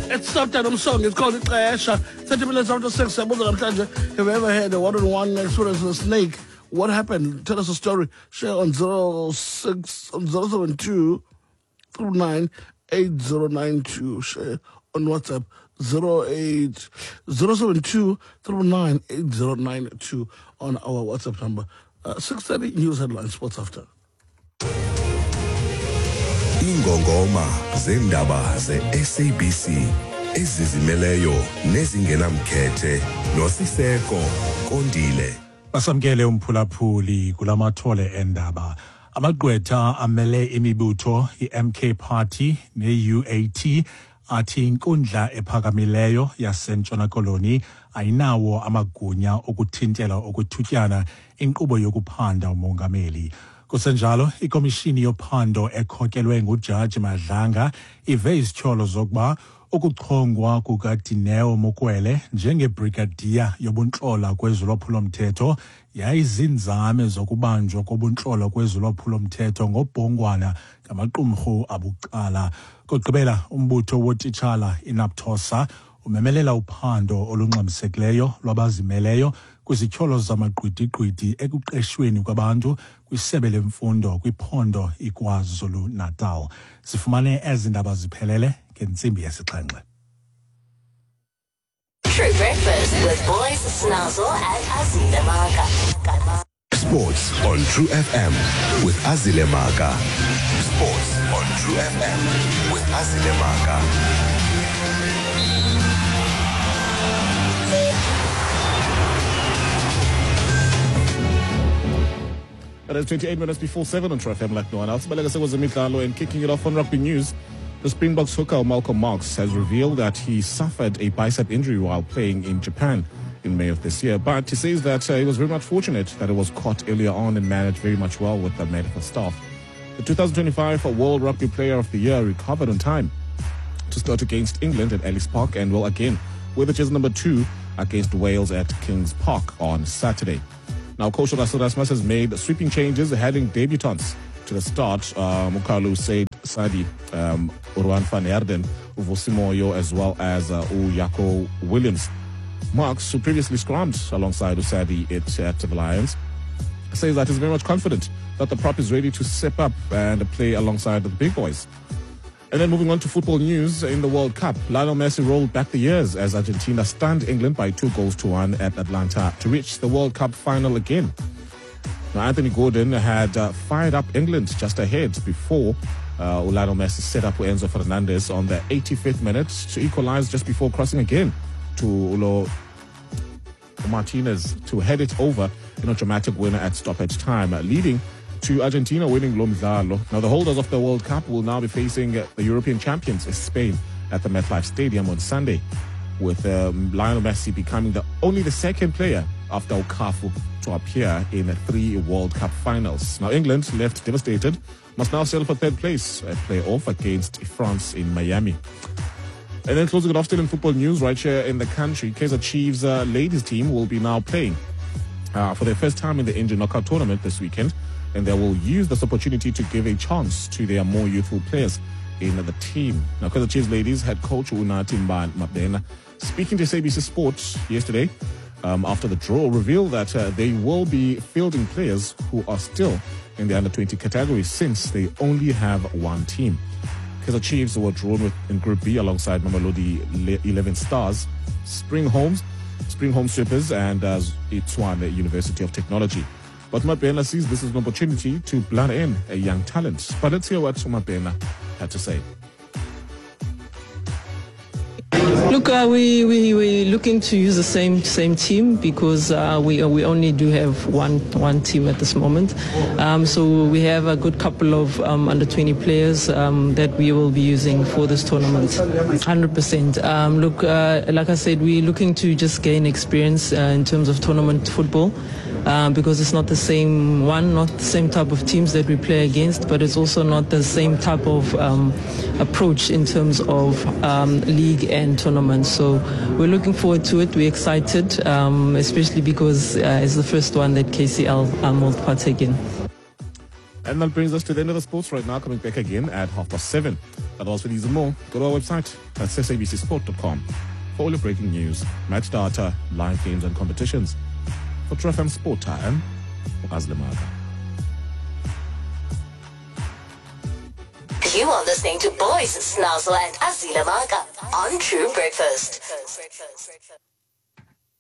It's not that song. It's called Ixesha. 30 minutes after 6. Have you ever had a one-on-one experience with a snake? What happened? Tell us a story. Share on 072 39 8092. Share on WhatsApp 072 39 8092 on our WhatsApp number. 6:30 news headlines. Sports after. Ingongoma zendaba ze-SABC ezizimeleyo nezingenamkhethe noSiseko Kondile. Basamkele umphulaphuli kulamathole endaba. Amagqwetha amele imibutho iMK Party neUAT athi inkundla ephakamileyo yaseNtshona Koloni ayinawo amagunya okuthintela ukuthutyana inkqubo yokuphanda umongameli. Kusenjalo, ikomishini yophando ekhokelwe nguJaji Madlanga ive izithyolo zokuba ukuchongwa kukaDineo Mokwele njengebrigadier yobuntlola kwezolwaphulo-mthetho yayizinzame zokubanjwa kobuntlola kwezolwaphulo-mthetho ngobhongwana ngamaqumrhu abucala. Kokugqibela, umbutho wotitshala iNAPTOSA umemelela uphando olungxamisekileyo lwabazimeleyo kwizithyolo zamagqwiti-gqwiti ekuqeshweni kwabantu kwisebe lemfundo kwiphondo iKwaZulu-Natal. Sifumane ezi ndaba ziphelele ngentsimbi yesixhenxe. True Breakfast with Boys Snazzle and Azile Maka. Sports on True FM with Azile Maka. Sports on True FM with Azile Maka. It is 28 minutes before 7 on True FM like no one else. And kicking it off on rugby news, the Springboks hooker Malcolm Marx has revealed that he suffered a bicep injury while playing in Japan in May of this year. But he says that he was very much fortunate that it was caught earlier on and managed very much well with the medical staff. The 2025 World Rugby Player of the Year recovered on time to start against England at Ellis Park and will again wear the jersey number 2 against Wales at Kings Park on Saturday. Now, Coach Russell Rasmus has made sweeping changes, adding debutants to the start. Mukalu Said Sadi, Urwan van Herden, Uvosimoyo, as well as Uyako Williams. Marx, who previously scrummed alongside Usadi at the Lions, says that he's very much confident that the prop is ready to step up and play alongside the big boys. And then moving on to football news in the World Cup, Lionel Messi rolled back the years as Argentina stunned England by 2-1 at Atlanta to reach the World Cup final again. Now, Anthony Gordon had fired up England just ahead before Lionel Messi set up Enzo Fernandez on the 85th minute to equalize just before crossing again to Ulo Martinez to head it over in a dramatic winner at stoppage time, leading to Argentina winning Lomzalo. Now, the holders of the World Cup will now be facing the European champions, Spain, at the MetLife Stadium on Sunday, with Lionel Messi becoming only the second player after Okafu to appear in 3 World Cup finals. Now, England, left devastated, must now settle for third place at play-off against France in Miami. And then closing it off still in football news right here in the country, Kaizer Chiefs ladies team will be now playing for their first time in the Indian Knockout Tournament this weekend, and they will use this opportunity to give a chance to their more youthful players in the team. Now, Kaizer Chiefs ladies head coach Unathi Mabena, speaking to SABC Sports yesterday after the draw, revealed that they will be fielding players who are still in the under-20 category since they only have one team. Kaizer Chiefs were drawn in Group B alongside Mamelodi 11 Stars, Spring Home Sweepers, and Tshwane University of Technology. But Mabena sees this as an opportunity to blend in a young talent. But let's hear what Mabena had to say. Look, we're looking to use the same team because we only do have one team at this moment. So we have a good couple of under-20 players that we will be using for this tournament. 100%. Look, like I said, we're looking to just gain experience in terms of tournament football. Because it's not the same type of teams that we play against, but it's also not the same type of approach in terms of league and tournament. So we're looking forward to it. We're excited, especially because it's the first one that KCL will partake in. And that brings us to the end of the sports right now. Coming back again at 7:30. Otherwise, for these and more, go to our website at sabcsport.com for all your breaking news, match data, live games and competitions. For True FM Sport Time, Azile Maka. You are listening to Boys Snazzle and Azile Maka on True Breakfast.